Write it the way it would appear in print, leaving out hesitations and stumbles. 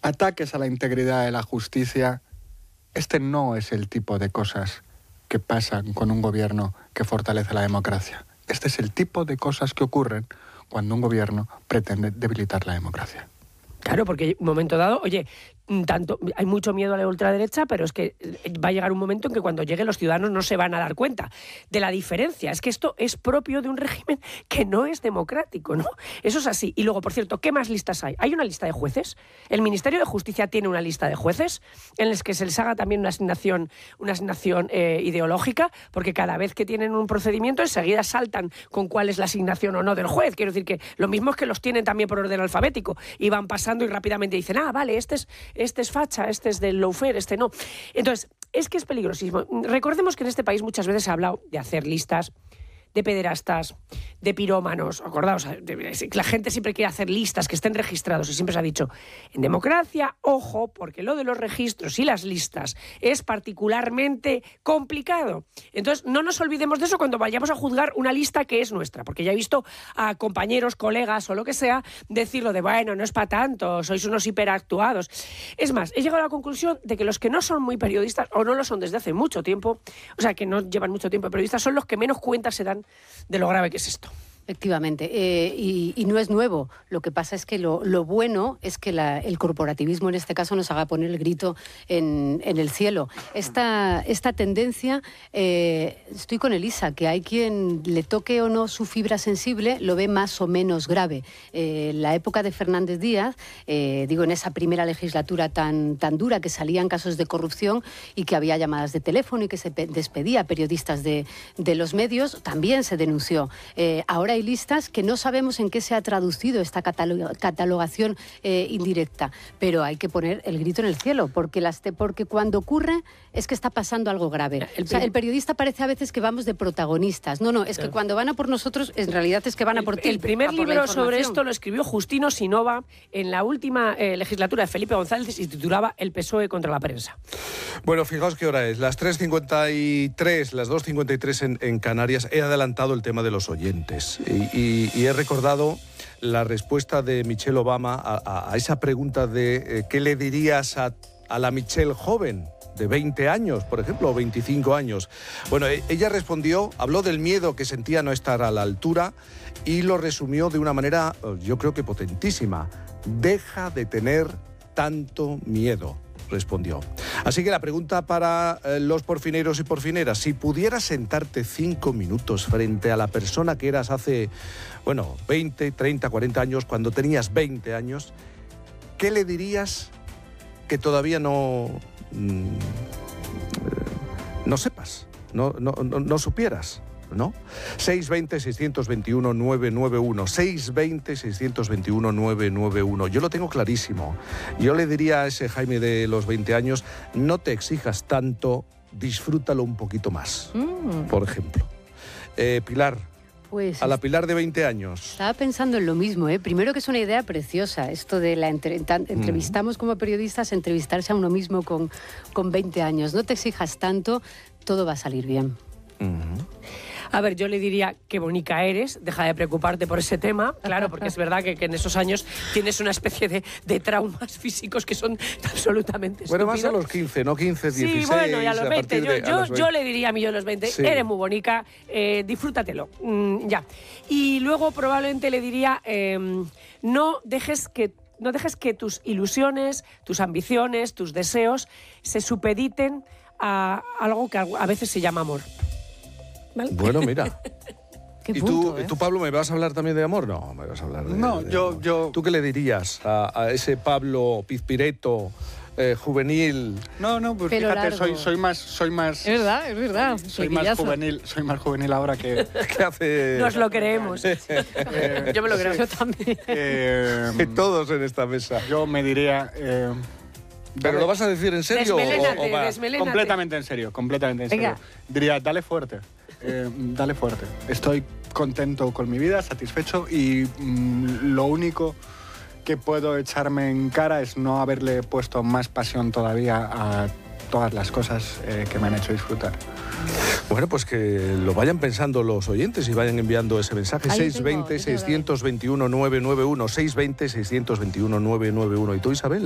ataques a la integridad de la justicia. Este no es el tipo de cosas que pasan con un gobierno que fortalece la democracia. Este es el tipo de cosas que ocurren cuando un gobierno pretende debilitar la democracia. Claro, porque un momento dado, oye, hay mucho miedo a la ultraderecha, pero es que va a llegar un momento en que cuando lleguen los ciudadanos no se van a dar cuenta de la diferencia. Es que esto es propio de un régimen que no es democrático, ¿no? Eso es así. Y luego, por cierto, ¿qué más listas hay? Hay una lista de jueces. El Ministerio de Justicia tiene una lista de jueces en las que se les haga también una asignación ideológica, porque cada vez que tienen un procedimiento enseguida saltan con cuál es la asignación o no del juez. Quiero decir que lo mismo es que los tienen también por orden alfabético y van pasando y rápidamente dicen, vale, este es facha, este es del lawfare, este no. Entonces, es que es peligrosísimo. Recordemos que en este país muchas veces se ha hablado de hacer listas de pederastas, de pirómanos, acordaos, la gente siempre quiere hacer listas que estén registrados y siempre se ha dicho, en democracia, ojo, porque lo de los registros y las listas es particularmente complicado. Entonces, no nos olvidemos de eso cuando vayamos a juzgar una lista que es nuestra, porque ya he visto a compañeros, colegas o lo que sea, decirlo de, bueno, no es para tanto, sois unos hiperactuados. Es más, he llegado a la conclusión de que los que no son muy periodistas, o no lo son desde hace mucho tiempo, o sea, que no llevan mucho tiempo de periodistas, son los que menos cuenta se dan de lo grave que es esto. Efectivamente, y no es nuevo. Lo que pasa es que lo bueno es que el corporativismo en este caso nos haga poner el grito en el cielo. Esta tendencia, estoy con Elisa, que hay quien le toque o no su fibra sensible, lo ve más o menos grave. La época de Fernández Díaz, en esa primera legislatura tan dura que salían casos de corrupción y que había llamadas de teléfono y que se despedía a periodistas de los medios, también se denunció. Ahora hay listas que no sabemos en qué se ha traducido esta catalogación indirecta, pero hay que poner el grito en el cielo, porque cuando ocurre es que está pasando algo grave. El periodista parece a veces que vamos de protagonistas. No, es que cuando van a por nosotros, en realidad es que van a por ti. El primer libro sobre esto lo escribió Justino Sinova en la última legislatura de Felipe González y titulaba El PSOE contra la prensa. Bueno, fijaos qué hora es, las 3:53, las 2:53 en Canarias. He adelantado el tema de los oyentes. Y he recordado la respuesta de Michelle Obama a esa pregunta de ¿qué le dirías a la Michelle joven de 20 años, por ejemplo, o 25 años? Bueno, ella respondió, habló del miedo que sentía no estar a la altura y lo resumió de una manera, yo creo que potentísima. Deja de tener tanto miedo, respondió. Así que la pregunta para los porfineros y porfineras, si pudieras sentarte 5 minutos frente a la persona que eras hace, 20, 30, 40 años, cuando tenías 20 años, ¿qué le dirías que todavía no sepas, no supieras? ¿No? 620-621-991, 620-621-991. Yo lo tengo clarísimo. Yo le diría a ese Jaime de los 20 años, no te exijas tanto, disfrútalo un poquito más, por ejemplo. Pilar, pues a la Pilar de 20 años. Estaba pensando en lo mismo, Primero que es una idea preciosa, esto de entrevistamos como periodistas, entrevistarse a uno mismo con 20 años. No te exijas tanto, todo va a salir bien. A ver, yo le diría qué bonita eres, deja de preocuparte por ese tema, claro, porque es verdad que en esos años tienes una especie de traumas físicos que son absolutamente estúpidos. Más a los 15, no 15, 16. Sí, bueno, y a los 20. Yo le diría a mí, yo a los 20, sí. Eres muy bonita, disfrútatelo, ya. Y luego probablemente le diría, no dejes que tus ilusiones, tus ambiciones, tus deseos se supediten a algo que a veces se llama amor. ¿Vale? Bueno, mira. ¿Y tú, Pablo, me vas a hablar también de amor? No, me vas a hablar de... No, yo... ¿Tú qué le dirías a ese Pablo pizpireto, juvenil? No, pues Pelo fíjate, largo. soy más... Es verdad. Soy más juvenil ahora que... ¿Qué hace? Nos lo creemos. Yo me lo creo. Yo también. Todos en esta mesa. Yo me diría... ¿Pero lo vas a decir en serio? Desmelénate. Completamente en serio. Venga. Diría, dale fuerte. Dale fuerte. Estoy contento con mi vida, satisfecho y lo único que puedo echarme en cara es no haberle puesto más pasión todavía a todas las cosas que me han hecho disfrutar. Bueno, pues que lo vayan pensando los oyentes y vayan enviando ese mensaje. 620-621-991, 620-621-991. ¿Y tú, Isabel?